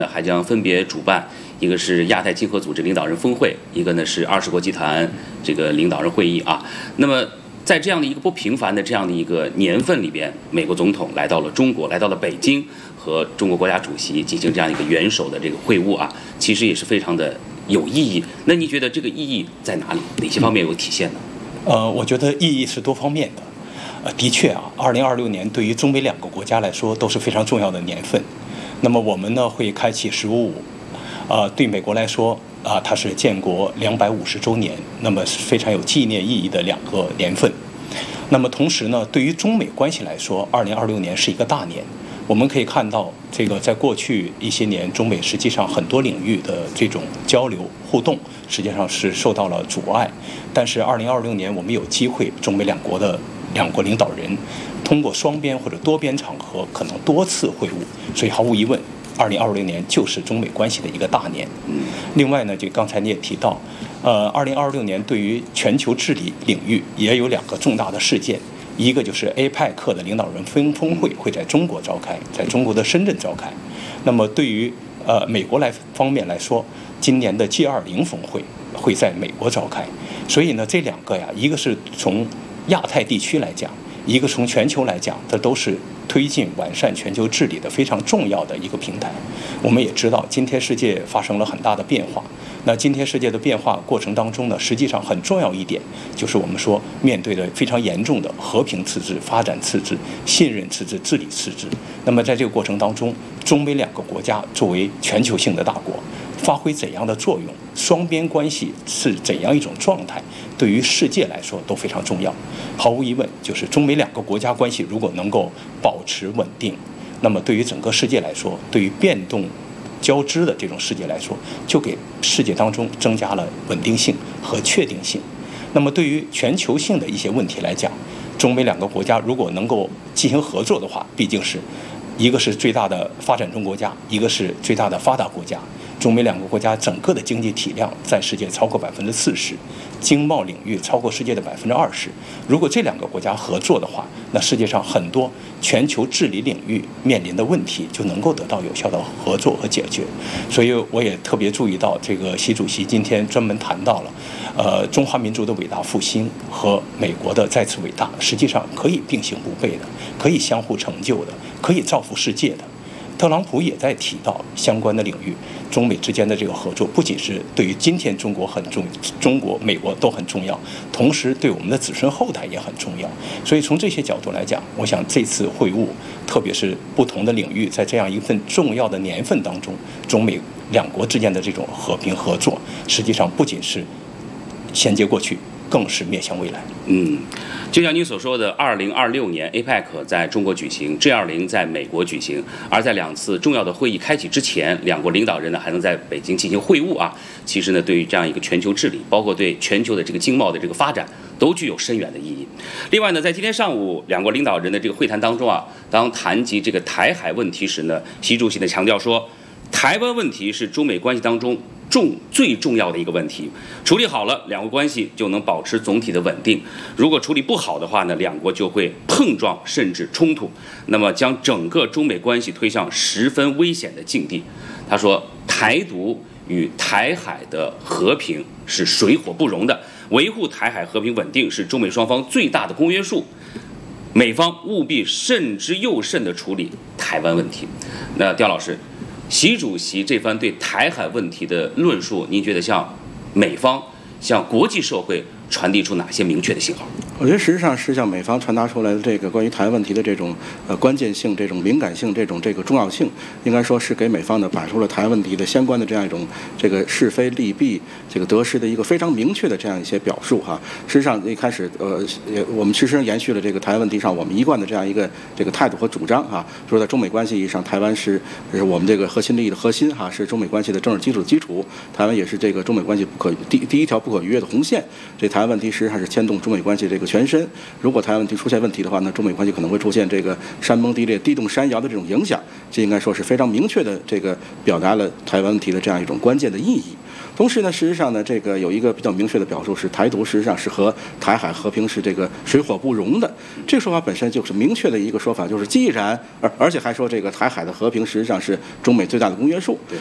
还将分别主办，一个是亚太经合组织领导人峰会，一个呢是20国集团这个领导人会议啊。那么在这样的一个不平凡的这样的一个年份里边，美国总统来到了中国，来到了北京，和中国国家主席进行这样一个元首的这个会晤啊，其实也是非常的有意义。那你觉得这个意义在哪里？哪些方面有体现呢？ 我觉得意义是多方面的。的确啊，2026年对于中美两个国家来说都是非常重要的年份。那么我们呢会开启15.5，对美国来说它是建国250周年，那么非常有纪念意义的2个年份。那么同时呢，对于中美关系来说，2026年是一个大年。我们可以看到，这个在过去一些年，中美实际上很多领域的这种交流互动，实际上是受到了阻碍。但是2026年，我们有机会，中美两国领导人通过双边或者多边场合，可能多次会晤。所以毫无疑问，2026年就是中美关系的一个大年。另外呢，就刚才你也提到，2026年对于全球治理领域也有2个重大的事件。一个就是 APEC 的领导人峰会会在中国召开，在中国的深圳召开。那么对于美国方面来说，今年的 G20 峰会会在美国召开。所以呢，这2个呀，一个是从亚太地区来讲，一个从全球来讲，这都是推进完善全球治理的非常重要的一个平台。我们也知道，今天世界发生了很大的变化。那今天世界的变化过程当中呢，实际上很重要一点，就是我们说面对着非常严重的和平赤字、发展赤字、信任赤字、治理赤字。那么在这个过程当中，中美2个国家作为全球性的大国，发挥怎样的作用，双边关系是怎样一种状态，对于世界来说都非常重要。毫无疑问，就是中美2个国家关系如果能够保持稳定，那么对于整个世界来说，对于变动交织的这种世界来说，就给世界当中增加了稳定性和确定性。那么对于全球性的一些问题来讲，中美2个国家如果能够进行合作的话，毕竟是一个是最大的发展中国家，一个是最大的发达国家。中美2个国家整个的经济体量在世界超过40%，经贸领域超过世界的20%。如果这2个国家合作的话，那世界上很多全球治理领域面临的问题就能够得到有效的合作和解决。所以我也特别注意到，这个习主席今天专门谈到了，中华民族的伟大复兴和美国的再次伟大，实际上可以并行不悖的，可以相互成就的，可以造福世界的。特朗普也在提到相关的领域，中美之间的这个合作不仅是对于今天中国很重要，中国、美国都很重要，同时对我们的子孙后代也很重要。所以从这些角度来讲，我想这次会晤，特别是不同的领域，在这样一份重要的年份当中，中美2国之间的这种和平合作，实际上不仅是衔接过去，更是面向未来。 就像您所说的，2026年 APEC 在中国举行 ，G20 在美国举行，而在2次重要的会议开启之前，2国领导人呢还能在北京进行会晤啊。其实呢，对于这样一个全球治理，包括对全球的这个经贸的这个发展，都具有深远的意义。另外呢，在今天上午2国领导人的这个会谈当中啊，当谈及这个台海问题时呢，习主席呢强调说，台湾问题是中美关系当中最重要的一个问题，处理好了，2国关系就能保持总体的稳定；如果处理不好的话呢，2国就会碰撞甚至冲突，那么将整个中美关系推向十分危险的境地。他说，台独与台海的和平是水火不容的，维护台海和平稳定是中美双方最大的公约数。美方务必慎之又慎地处理台湾问题。那刁老师，习主席这番对台海问题的论述，您觉得向美方、向国际社会传递出哪些明确的信号？ 我觉得实际上是向美方传达出来的这个关于台湾问题的这种关键性、这种敏感性、这个重要性，应该说是给美方呢摆出了台湾问题的相关的这样一种这个是非利弊、这个得失的一个非常明确的这样一些表述哈。实际上一开始我们其实延续了这个台湾问题上我们一贯的这样一个这个态度和主张啊，说在中美关系意义上，台湾是我们这个核心利益的核心哈，是中美关系的政治基础的基础，台湾也是这个中美关系第一条不可逾越的红线。这台湾问题实际上是牵动中美关系这个全身。如果台湾问题出现问题的话，那中美关系可能会出现这个山崩地裂、地动山摇的这种影响。这应该说是非常明确的这个表达了台湾问题的这样一种关键的意义。同时呢，事实上呢，这个有一个比较明确的表述是台独实际上是和台海和平是这个水火不容的。这个说法本身就是明确的一个说法，就是既然而且还说这个台海的和平实际上是中美最大的公约数。